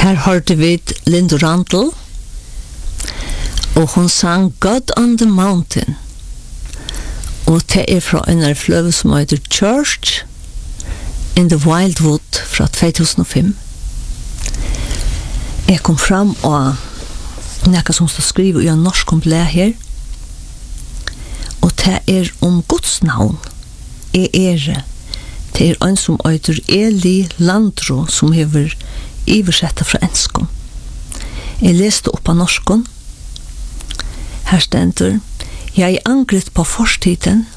Her hørte vi Linda Randall, og hun sang God on the Mountain. Og det fra en fløve som heter Church in the Wildwood fra 2005. Jeg kom fram og nekka som skal skrive i en norsk komplett her. Og det Guds navn. Det en som heter Eli Landro som hever iversetta fra enskon. Jeg leste opp av norskon. Her stender: Jeg angret på forstiden,